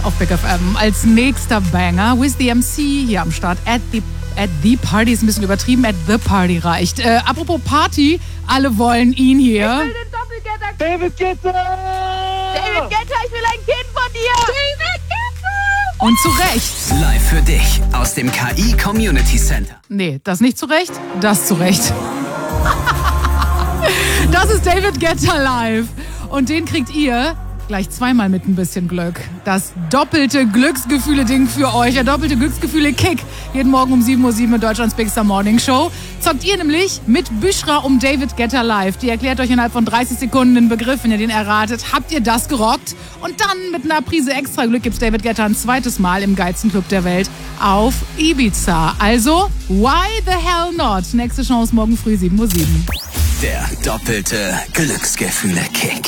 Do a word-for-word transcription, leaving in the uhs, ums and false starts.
auf Big F M. Als nächster Banger, With the M C hier am Start. At the, at the Party ist ein bisschen übertrieben, at the Party reicht. Äh, apropos Party, alle wollen ihn hier. Ich will den Doppelgetter. David Guetta! David Guetta, ich will ein Kind von dir. David Guetta! Und zu Recht. Live für dich aus dem K I Community Center. Nee, das nicht zu Recht, das zu Recht. Das ist David Guetta live. Und den kriegt ihr gleich zweimal mit ein bisschen Glück. Das doppelte Glücksgefühle-Ding für euch. Der doppelte Glücksgefühle-Kick. Jeden Morgen um sieben Uhr sieben in Deutschlands Big Star Morning Show. Zockt ihr nämlich mit Büschra um David Guetta live. Die erklärt euch innerhalb von dreißig Sekunden den Begriff, wenn ihr den erratet. Habt ihr das gerockt? Und dann mit einer Prise extra Glück gibt's David Guetta ein zweites Mal im geilsten Club der Welt auf Ibiza. Also, why the hell not? Nächste Chance morgen früh sieben Uhr sieben. Der doppelte Glücksgefühle-Kick.